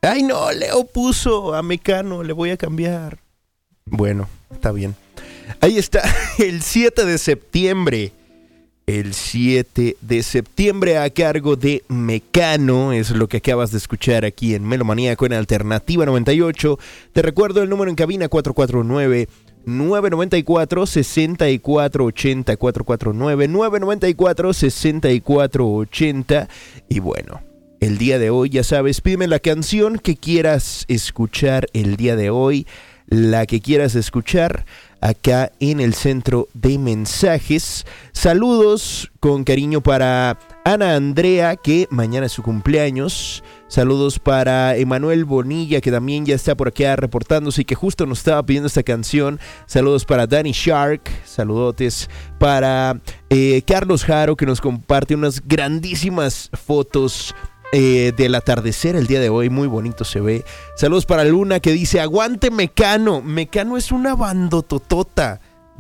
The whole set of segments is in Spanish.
Ay, no, Leo puso a Mecano, le voy a cambiar. Bueno, está bien. Ahí está, el 7 de septiembre. El 7 de septiembre a cargo de Mecano, es lo que acabas de escuchar aquí en Melomaníaco en Alternativa 98. Te recuerdo el número en cabina 449-994-6480, 449-994-6480. Y bueno, el día de hoy, ya sabes, pídeme la canción que quieras escuchar el día de hoy, la que quieras escuchar acá en el centro de mensajes. Saludos con cariño para Ana Andrea, que mañana es su cumpleaños. Saludos para Emanuel Bonilla, que también ya está por acá reportándose y que justo nos estaba pidiendo esta canción. Saludos para Danny Shark, saludotes para Carlos Jaro, que nos comparte unas grandísimas fotos del atardecer el día de hoy, muy bonito se ve. Saludos para Luna, que dice: aguante Mecano. Mecano es una bandototota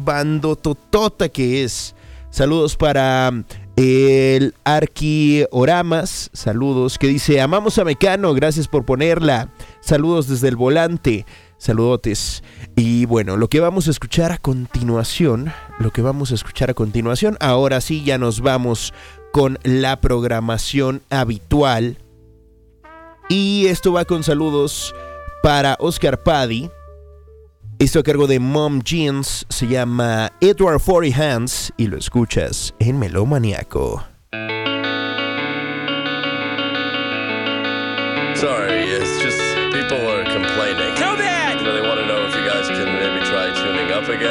que es. Saludos para el Arqui Oramas, saludos, que dice: amamos a Mecano, gracias por ponerla. Saludos desde el volante, saludotes. Y bueno, lo que vamos a escuchar a continuación, ahora sí ya nos vamos con la programación habitual. Y esto va con saludos para Oscar Paddy. Esto a cargo de Mom Jeans, se llama Edward Forty Hands y lo escuchas en Melomaníaco. Sorry, it's just people are complaining. Too bad! You know, they want to know